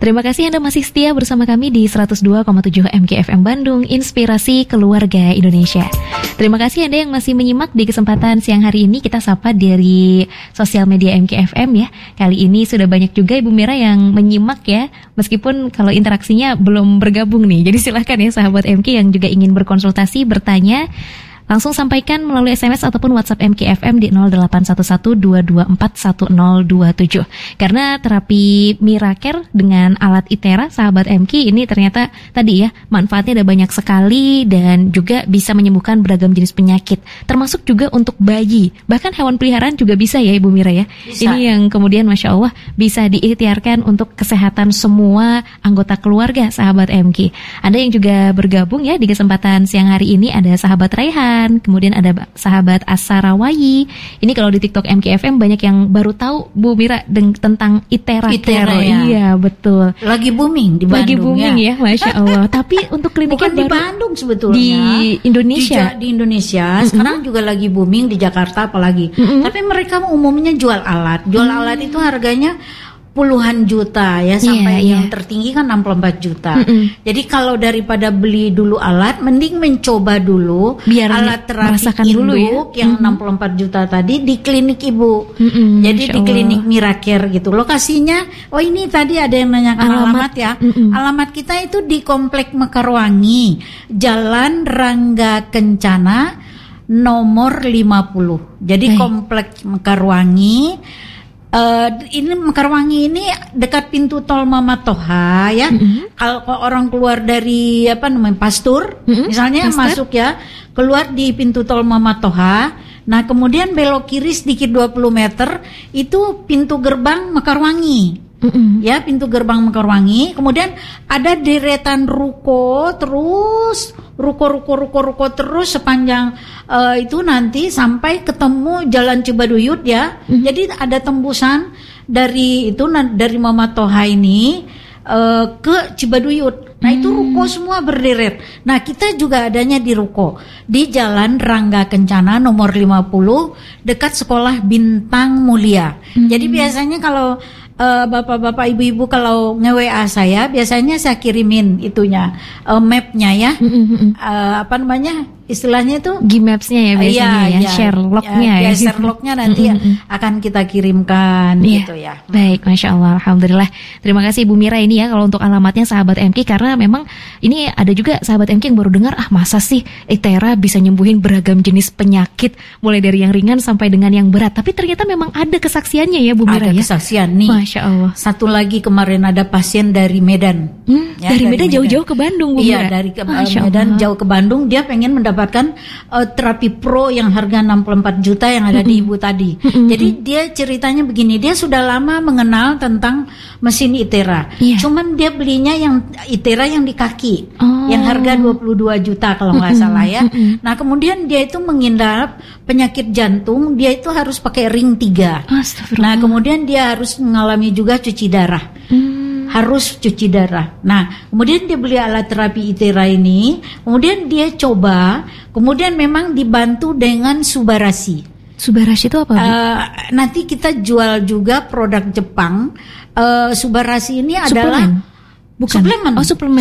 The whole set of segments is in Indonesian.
Terima kasih Anda masih setia bersama kami di 102,7 MKFM Bandung, Inspirasi Keluarga Indonesia. Terima kasih Anda yang masih menyimak di kesempatan siang hari ini. Kita sapa dari sosial media MKFM ya. Kali ini sudah banyak juga Ibu Mira yang menyimak ya, meskipun kalau interaksinya belum bergabung nih. Jadi silahkan ya sahabat MK yang juga ingin berkonsultasi, bertanya, langsung sampaikan melalui SMS ataupun WhatsApp MKFM di 0811-224-1027. Karena terapi Miracare dengan alat ITERA, sahabat MK, ini ternyata tadi ya, manfaatnya ada banyak sekali dan juga bisa menyembuhkan beragam jenis penyakit. Termasuk juga untuk bayi, bahkan hewan peliharaan juga bisa ya Ibu Mira ya. Bisa. Ini yang kemudian Masya Allah bisa diikhtiarkan untuk kesehatan semua anggota keluarga sahabat MK. Ada yang juga bergabung ya di kesempatan siang hari ini, ada sahabat Raihan, kemudian ada sahabat Asarawayi. Ini kalau di TikTok MKFM banyak yang baru tahu Bu Mira tentang ITERA ya. Iya betul. Lagi booming di Bandung. Lagi booming ya Masya Allah. Tapi untuk klinik bukan di Bandung sebetulnya, di Indonesia. Di Indonesia sekarang juga lagi booming, di Jakarta apalagi. Tapi mereka umumnya jual alat. Jual alat itu harganya puluhan juta ya, sampai yang tertinggi kan 64 juta. Jadi kalau daripada beli dulu alat, mending mencoba dulu biar alat terapi induk yang 64 juta tadi di klinik Ibu. Jadi di klinik Miracare gitu. Lokasinya, oh ini tadi ada yang nanyakan alamat ya. Alamat kita itu di Komplek Mekarwangi, Jalan Rangga Kencana nomor 50. Jadi Komplek Mekarwangi. Ini Mekarwangi ini dekat pintu tol Mama Toha ya. Kalau orang keluar dari Pastur, misalnya masuk ya, keluar di pintu tol Mama Toha. Nah, kemudian belok kiri sedikit 20 meter itu pintu gerbang Mekarwangi. Ya, pintu gerbang Mekarwangi. Kemudian ada deretan ruko terus, ruko terus sepanjang itu nanti sampai ketemu Jalan Cibaduyut ya. Jadi ada tembusan dari itu dari Mama Toha ini ke Cibaduyut. Nah, itu ruko semua berderet. Nah, kita juga adanya di ruko di Jalan Rangga Kencana nomor 50 dekat Sekolah Bintang Mulia. Jadi biasanya kalau bapak-bapak, ibu-ibu kalau nge-WA saya, biasanya saya kirimin itunya, mapnya ya, istilahnya itu Gmaps-nya ya biasanya share log-nya ya. Share log-nya nanti akan kita kirimkan gitu ya. Baik, Masya Allah, Alhamdulillah. Terima kasih Ibu Mira ini ya kalau untuk alamatnya sahabat MK, karena memang ini ada juga sahabat MK yang baru dengar, masa sih ITERA bisa nyembuhin beragam jenis penyakit, mulai dari yang ringan sampai dengan yang berat. Tapi ternyata memang ada kesaksiannya ya Bu Mira ya. Ada kesaksian nih. Masya Allah. Satu lagi kemarin ada pasien dari Medan. Dari Medan jauh-jauh ke Bandung Bu Mira. Iya, dari Medan jauh ke Bandung, dia pengen mendapatkan terapi pro yang harga 64 juta yang ada di Ibu tadi. Jadi dia ceritanya begini, dia sudah lama mengenal tentang mesin ITERA. Cuman dia belinya yang ITERA yang di kaki, yang harga 22 juta kalau nggak salah ya. Nah, kemudian dia itu mengidap penyakit jantung, dia itu harus pakai ring 3. Nah, kemudian dia harus mengalami juga cuci darah. Harus cuci darah. Nah, kemudian dia beli alat terapi ITERA ini, kemudian dia coba, kemudian memang dibantu dengan Subarasi. Subarasi itu apa? Nanti kita jual juga produk Jepang. Subarasi ini adalah suplemen.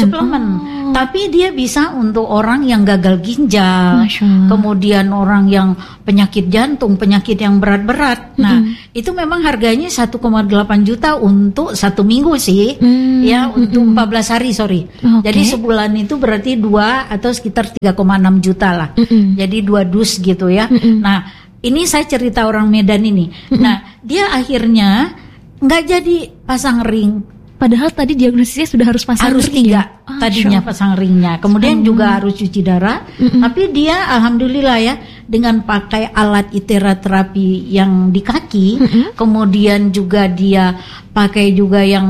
Tapi dia bisa untuk orang yang gagal ginjal, kemudian orang yang penyakit jantung, penyakit yang berat-berat. Nah, itu memang harganya 1,8 juta untuk 1 minggu sih. Ya, untuk 14 hari, Jadi sebulan itu berarti 2 atau sekitar 3,6 juta lah. Jadi 2 dus gitu ya. Nah, ini saya cerita orang Medan ini. Nah, dia akhirnya nggak jadi pasang ring. Padahal tadi diagnosisnya sudah harus pasang ring. Harus 3 tadinya pasang ringnya. Kemudian juga harus cuci darah. Tapi dia alhamdulillah ya, dengan pakai alat ITERA terapi yang di kaki, kemudian juga dia pakai juga yang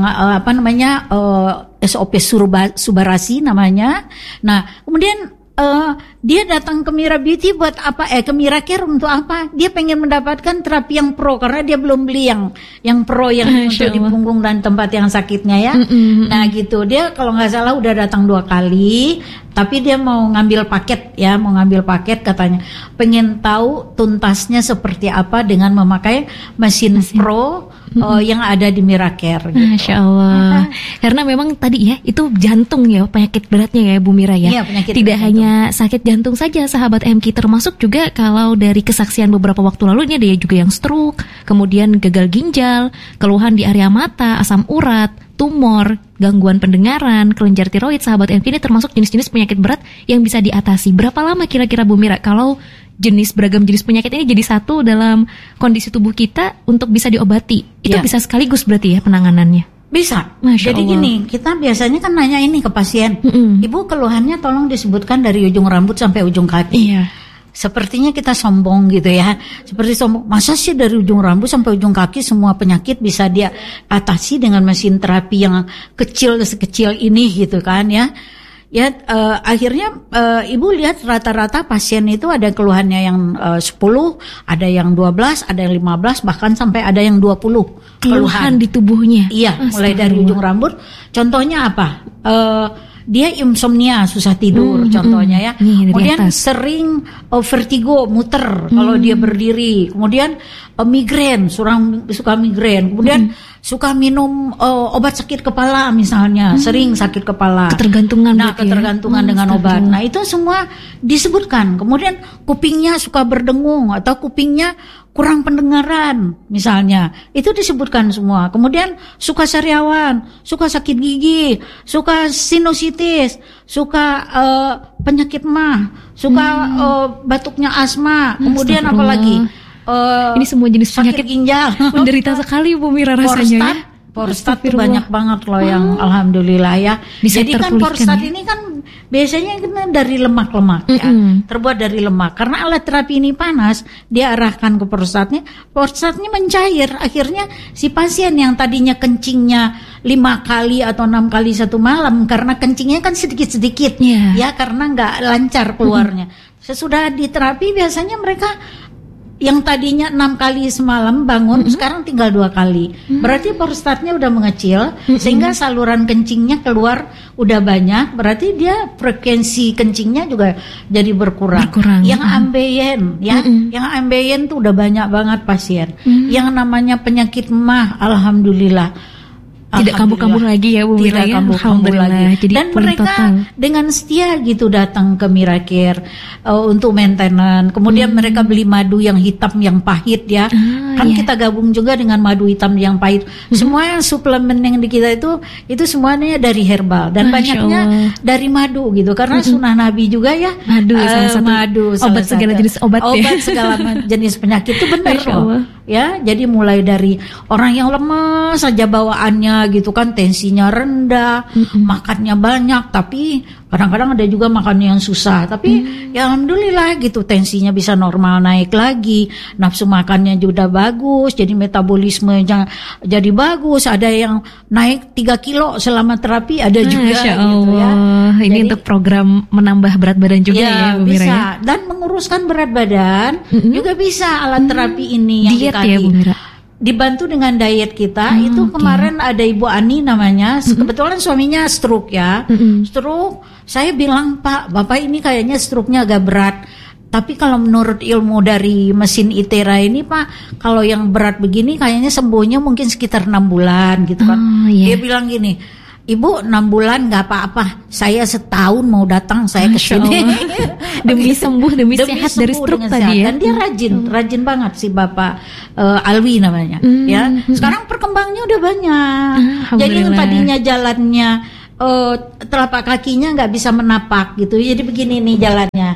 SOP Subarasi namanya. Nah, kemudian dia datang ke Mira Beauty buat apa? Ke Miracare untuk apa? Dia pengen mendapatkan terapi yang pro karena dia belum beli yang pro yang untuk di punggung dan tempat yang sakitnya ya. Nah gitu, dia kalau nggak salah udah datang 2 kali, tapi dia mau ngambil paket katanya. Pengen tahu tuntasnya seperti apa dengan memakai mesin pro yang ada di Miracare. Gitu. Masya Allah. Karena memang tadi ya itu jantung ya penyakit beratnya ya Bu Mira ya. Iya, penyakit tidak hanya sakit jantung saja sahabat MK, termasuk juga kalau dari kesaksian beberapa waktu lalu ini ada juga yang stroke, kemudian gagal ginjal, keluhan di area mata, asam urat, tumor, gangguan pendengaran, kelenjar tiroid. Sahabat MK ini termasuk jenis-jenis penyakit berat yang bisa diatasi. Berapa lama kira-kira Bu Mira kalau beragam jenis penyakit ini jadi satu dalam kondisi tubuh kita untuk bisa diobati? Itu bisa sekaligus berarti ya penanganannya? Bisa. Masya Jadi Allah. gini, kita biasanya kan nanya ini ke pasien, Ibu keluhannya tolong disebutkan dari ujung rambut sampai ujung kaki. Iya. Sepertinya kita sombong gitu ya. Seperti sombong, masa sih dari ujung rambut sampai ujung kaki semua penyakit bisa dia atasi dengan mesin terapi yang kecil sekecil ini gitu kan ya. Ya akhirnya Ibu lihat rata-rata pasien itu ada keluhannya yang 10, ada yang 12, ada yang 15, bahkan sampai ada yang 20 keluhan di tubuhnya. Iya, mulai dari ujung rambut. Contohnya apa? Dia insomnia, susah tidur contohnya ya. Kemudian sering vertigo, muter kalau dia berdiri. Kemudian migrain, suka migrain. Kemudian suka minum obat sakit kepala misalnya, sering sakit kepala. Ketergantungan ketergantungan dengan obat. Nah, itu semua disebutkan. Kemudian kupingnya suka berdengung atau kupingnya kurang pendengaran misalnya, itu disebutkan semua. Kemudian suka sariawan, suka sakit gigi, suka sinusitis, suka penyakit MAH, suka batuknya asma. Kemudian apalagi ini semua jenis penyakit ginjal. Menderita sekali Bu Mira rasanya. Prostat tuh banyak banget loh yang alhamdulillah ya. Bisa jadi kan prostat ini kan biasanya dari lemak-lemak ya. Terbuat dari lemak. Karena alat terapi ini panas, dia arahkan ke prostatnya mencair. Akhirnya si pasien yang tadinya kencingnya 5 kali atau 6 kali satu malam, karena kencingnya kan sedikit-sedikit ya, karena nggak lancar keluarnya. Sesudah diterapi biasanya mereka yang tadinya 6 kali semalam bangun, sekarang tinggal 2 kali. Berarti prostatnya udah mengecil, sehingga saluran kencingnya keluar udah banyak. Berarti dia frekuensi kencingnya juga jadi berkurang. Yang ambeien ya, yang ambeien tuh udah banyak banget pasien. Yang namanya penyakit MAH, alhamdulillah tidak kambuh-kambuh lagi ya Bu Mira ya. Alhamdulillah. Dan mereka dengan setia gitu datang ke Miracare untuk maintenance. Kemudian mereka beli madu yang hitam yang pahit ya. Kita gabung juga dengan madu hitam yang pahit. Semua suplemen yang di kita itu semuanya dari herbal dan banyaknya dari madu gitu. Karena sunnah Nabi juga ya. Madu obat segala jenis obat segala jenis penyakit itu benar loh. Ya, jadi mulai dari orang yang lemas saja bawaannya gitu kan, tensinya rendah, makannya banyak, tapi kadang-kadang ada juga makannya yang susah, tapi ya alhamdulillah gitu, tensinya bisa normal naik lagi, nafsu makannya juga bagus, jadi metabolismenya jadi bagus, ada yang naik 3 kilo selama terapi, ada juga gitu ya. Ini jadi, untuk program menambah berat badan juga ya Bu Mira bisa. Ya? Dan menguruskan berat badan juga bisa alat terapi ini yang diet ya Bu Mira. Dibantu dengan diet kita. Itu kemarin ada Ibu Ani namanya, kebetulan suaminya stroke ya. Stroke, saya bilang Bapak ini kayaknya stroke-nya agak berat. Tapi kalau menurut ilmu dari mesin Itera ini Pak, kalau yang berat begini kayaknya sembuhnya mungkin sekitar 6 bulan gitu kan. Dia bilang gini, Ibu 6 bulan gak apa-apa, saya setahun mau datang saya ke sini. Demi sembuh, demi sehat dari stroke tadi ya. Dan dia rajin banget si Bapak Alwi namanya ya. Sekarang perkembangannya udah banyak. Jadi yang tadinya jalannya telapak kakinya nggak bisa menapak gitu, jadi begini nih jalannya,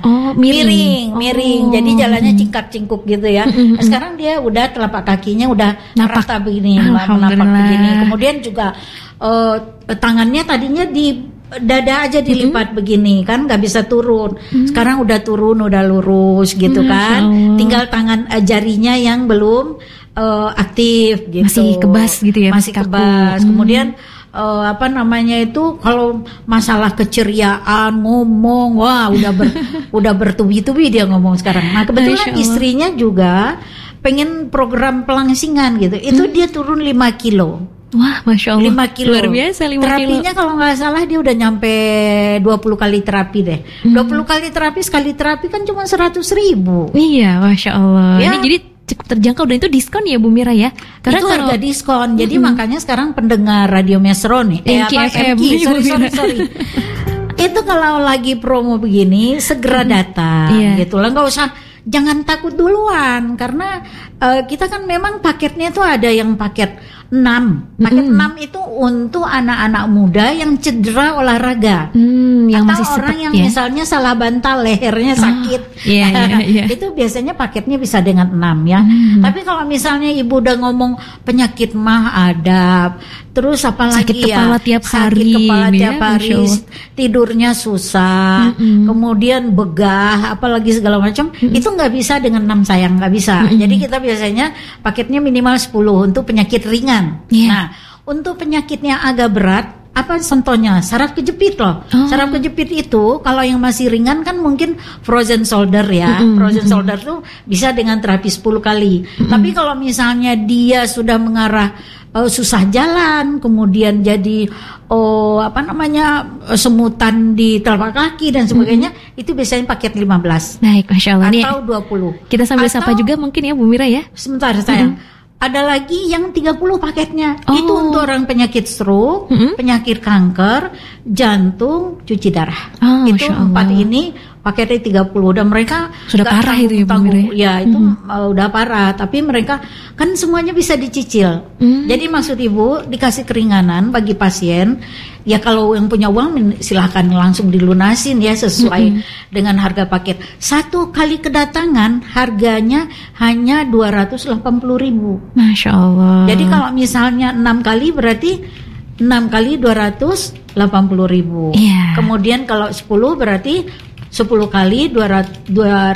miring. Jadi jalannya cingkak-cingkuk gitu ya. Sekarang dia udah telapak kakinya udah rata begini, menapak begini. Kemudian juga tangannya tadinya di dada aja dilipat begini kan, nggak bisa turun. Sekarang udah turun, udah lurus gitu kan. Tinggal tangan jarinya yang belum aktif gitu. Masih kebas gitu ya. Masih kebas. Kemudian kalau masalah keceriaan ngomong, wah udah bertubi-tubi dia ngomong sekarang. Nah kebetulan istrinya juga pengen program pelangsingan gitu. Itu dia turun 5 kilo. Wah, Masya Allah. 5 kilo. Luar biasa 5 Terapinya kalau nggak salah dia udah nyampe 20 kali terapi deh. 20 kali terapi, sekali terapi kan cuma 100.000. Iya, Masya Allah. Ya. Ini jadi cukup terjangkau dan itu diskon ya Bu Mira ya. Karena itu harga diskon. Jadi makanya sekarang pendengar Radio Mesro nih, sorry. Itu kalau lagi promo begini segera datang gitu lah, nggak usah, jangan takut duluan karena kita kan memang paketnya itu ada yang paket 6. Paket 6 itu untuk anak-anak muda yang cedera olahraga. Yang atau masih orang yang misalnya salah bantal, lehernya sakit. Itu biasanya paketnya bisa dengan 6 ya. Tapi kalau misalnya ibu udah ngomong penyakit mah ada, terus apalagi sakit kepala tiap hari, tidurnya susah, kemudian begah, apalagi segala macam, itu nggak bisa dengan 6 sayang, nggak bisa. Jadi kita biasanya paketnya minimal 10 untuk penyakit ringan. Nah, untuk penyakitnya agak berat, apa contohnya? Saraf kejepit loh. Saraf kejepit itu kalau yang masih ringan kan mungkin frozen shoulder ya. Frozen shoulder tuh bisa dengan terapi 10 kali. Tapi kalau misalnya dia sudah mengarah susah jalan, kemudian jadi semutan di telapak kaki dan sebagainya, itu biasanya paket 15. Baik, Masya Allah. Atau 20. Kita sambil sapa juga mungkin ya Bu Mira ya. Sebentar sayang. Ada lagi yang 30 paketnya. Itu untuk orang penyakit stroke, penyakit kanker, jantung, cuci darah. Itu 4 ini paketnya 30 dan mereka sudah parah itu ya Bu Mira. Ya itu udah parah, tapi mereka kan semuanya bisa dicicil. Jadi maksud ibu dikasih keringanan bagi pasien. Ya kalau yang punya uang silahkan langsung dilunasin ya sesuai dengan harga paket. 1 kali kedatangan harganya hanya 280.000. Masya Allah. Jadi kalau misalnya 6 kali berarti 6 kali 280.000. Kemudian kalau 10 berarti 10 kali 280.000.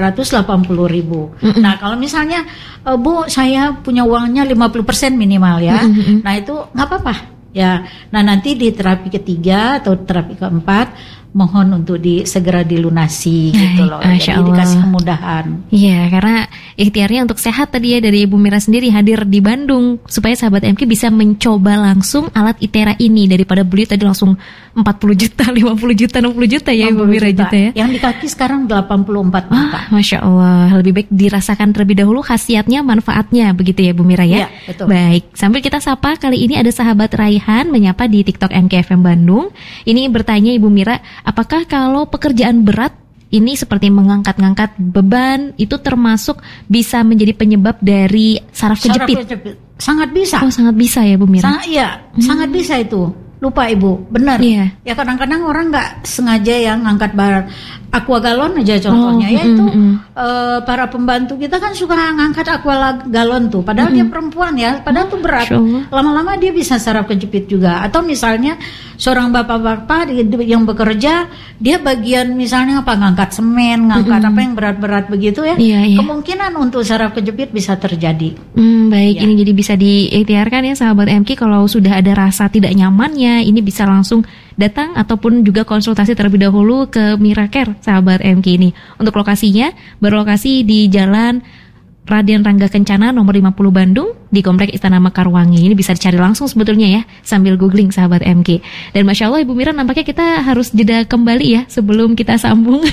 Nah kalau misalnya Bu saya punya uangnya 50% minimal ya. Nah itu nggak apa-apa ya. Nah nanti di terapi ketiga atau terapi keempat mohon untuk segera dilunasi gitu loh. Jadi dikasih kemudahan. Iya, karena ikhtiarnya untuk sehat tadi ya dari Ibu Mira sendiri hadir di Bandung supaya sahabat MK bisa mencoba langsung alat ITERA ini daripada beli tadi langsung 40 juta, 50 juta, 60 juta ya Ibu Mira juta ya. Yang di kaki sekarang 84 juta. Masya Allah, lebih baik dirasakan terlebih dahulu khasiatnya, manfaatnya begitu ya Bu Mira ya. Iya, betul. Baik, sambil kita sapa kali ini ada sahabat Raihan menyapa di TikTok MKFM Bandung. Ini bertanya Ibu Mira, apakah kalau pekerjaan berat ini seperti mengangkat-ngangkat beban itu termasuk bisa menjadi penyebab dari saraf kejepit? Sangat bisa. Oh, sangat bisa ya Bu Mira. Sangat bisa itu. Lupa Ibu, benar. Ya kadang-kadang orang nggak sengaja yang ngangkat berat. Aqua galon aja contohnya, yaitu para pembantu kita kan suka ngangkat aqua galon tuh, padahal dia perempuan ya, padahal tuh berat. Lama-lama dia bisa saraf kejepit juga. Atau misalnya seorang bapak-bapak yang bekerja, dia bagian misalnya ngangkat semen, ngangkat apa yang berat-berat begitu ya. Kemungkinan untuk saraf kejepit bisa terjadi. Baik, ini jadi bisa diikhtiarkan ya sahabat MK kalau sudah ada rasa tidak nyamannya, ini bisa langsung datang ataupun juga konsultasi terlebih dahulu ke Miracare sahabat MK ini. Untuk lokasinya berlokasi di Jalan Raden Rangga Kencana nomor 50 Bandung di Komplek Istana Mekarwangi. Ini bisa dicari langsung sebetulnya ya sambil googling sahabat MK. Dan Masya Allah Ibu Mira nampaknya kita harus jeda kembali ya sebelum kita sambung.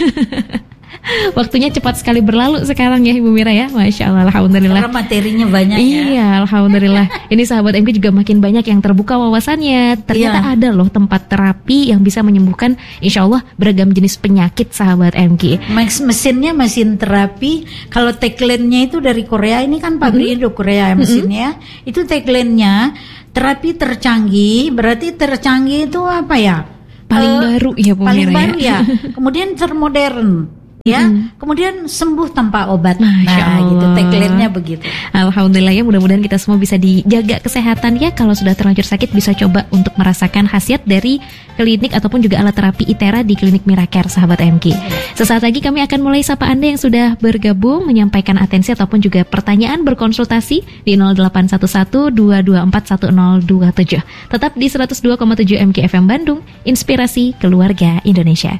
Waktunya cepat sekali berlalu sekarang ya Ibu Mira ya. Masya Allah, alhamdulillah. Karena materinya banyak ya. Iya, alhamdulillah. Ini sahabat MK juga makin banyak yang terbuka wawasannya. Ternyata ada loh tempat terapi yang bisa menyembuhkan insya Allah beragam jenis penyakit sahabat MK. Mesinnya mesin terapi. Kalau tagline-nya itu dari Korea, ini kan pabriknya dari Korea ya mesinnya. Itu tagline-nya terapi tercanggih. Berarti tercanggih itu apa ya? Paling baru ya Bu Mira. Paling baru ya. Kemudian termodern. Ya, kemudian sembuh tanpa obat. Gitu tagline-nya begitu. Alhamdulillah ya, mudah-mudahan kita semua bisa dijaga kesehatan ya. Kalau sudah terlanjur sakit bisa coba untuk merasakan khasiat dari klinik ataupun juga alat terapi ITERA di klinik Miracare sahabat MK. Sesaat lagi kami akan mulai sapa Anda yang sudah bergabung menyampaikan atensi ataupun juga pertanyaan berkonsultasi di 0811-224-1027. Tetap di 102,7 MK FM Bandung, inspirasi keluarga Indonesia.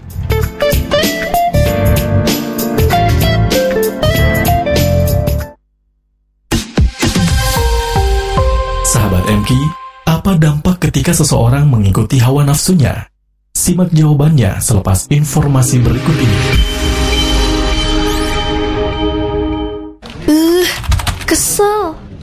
Sahabat MK, apa dampak ketika seseorang mengikuti hawa nafsunya? Simak jawabannya selepas informasi berikut ini.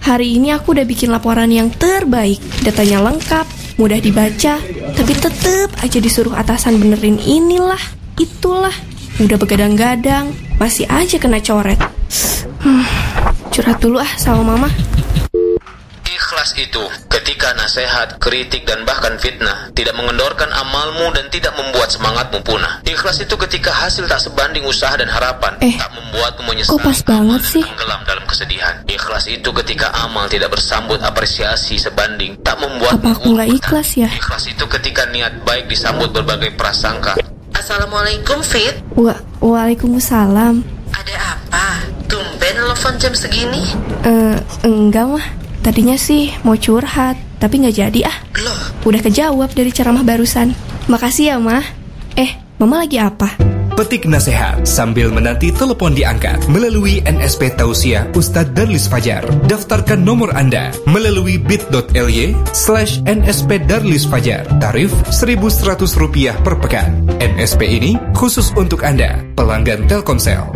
Hari ini aku udah bikin laporan yang terbaik. Datanya lengkap, mudah dibaca, tapi tetep aja disuruh atasan benerin inilah, itulah. Udah begadang-gadang, masih aja kena coret. Curhat dulu sama mama. Ikhlas itu ketika nasihat, kritik, dan bahkan fitnah tidak mengendorkan amalmu dan tidak membuat semangatmu punah. Ikhlas itu ketika hasil tak sebanding usaha dan harapan, tak membuatmu menyesal, kok pas banget sih? Tenggelam dalam kesedihan. Ikhlas itu ketika amal tidak bersambut apresiasi sebanding, tak membuat. Apa aku nggak ikhlas ya? Ikhlas itu ketika niat baik disambut berbagai prasangka. Assalamualaikum, Fit. Waalaikumsalam. Ada apa? Tumben telepon jam segini? Enggak mah. Tadinya sih mau curhat, tapi nggak jadi ah. Loh? Udah kejawab dari ceramah barusan. Makasih ya, Mah. Mama lagi apa? Petik nasihat sambil menanti telepon diangkat melalui NSP Tausiah Ustadz Darlis Fajar. Daftarkan nomor Anda melalui bit.ly/NSP Darlis Fajar. Tarif Rp1.100 per pekan. NSP ini khusus untuk Anda, pelanggan Telkomsel.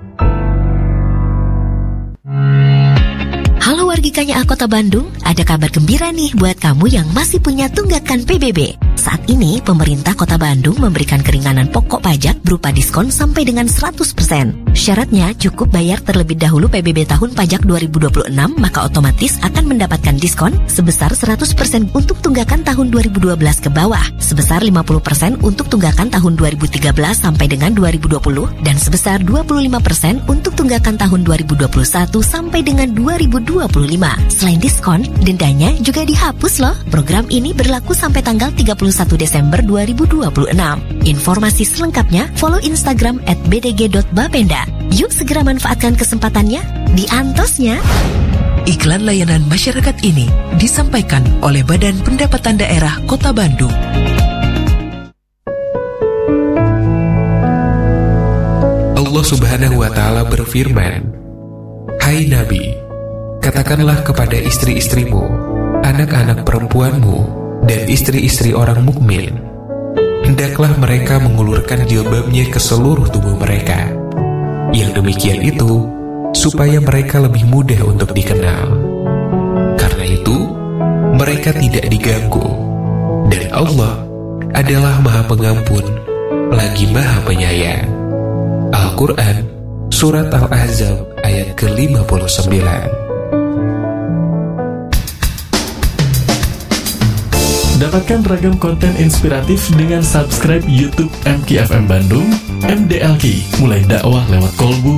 Halo wargikanya Kota Bandung, ada kabar gembira nih buat kamu yang masih punya tunggakan PBB. Saat ini, pemerintah Kota Bandung memberikan keringanan pokok pajak berupa diskon sampai dengan 100%. Syaratnya cukup bayar terlebih dahulu PBB tahun pajak 2026, maka otomatis akan mendapatkan diskon sebesar 100% untuk tunggakan tahun 2012 ke bawah, sebesar 50% untuk tunggakan tahun 2013 sampai dengan 2020, dan sebesar 25% untuk tunggakan tahun 2021 sampai dengan 2025. Selain diskon, dendanya juga dihapus loh. Program ini berlaku sampai tanggal 31 Desember 2026. Informasi selengkapnya follow Instagram @bdg.bapenda. Yuk segera manfaatkan kesempatannya, diantosnya. Iklan layanan masyarakat ini disampaikan oleh Badan Pendapatan Daerah Kota Bandung. Allah Subhanahu wa Ta'ala berfirman, "Hai Nabi, katakanlah kepada istri-istrimu, anak-anak perempuanmu, dan istri-istri orang mukmin, hendaklah mereka mengulurkan jilbabnya ke seluruh tubuh mereka. Yang demikian itu, supaya mereka lebih mudah untuk dikenal. Karena itu, mereka tidak diganggu, dan Allah adalah Maha Pengampun, lagi Maha Penyayang." Al-Quran, Surat Al-Ahzab, ayat ke-59. Dapatkan ragam konten inspiratif dengan subscribe YouTube MKFM Bandung, MDLK, mulai dakwah lewat kolbu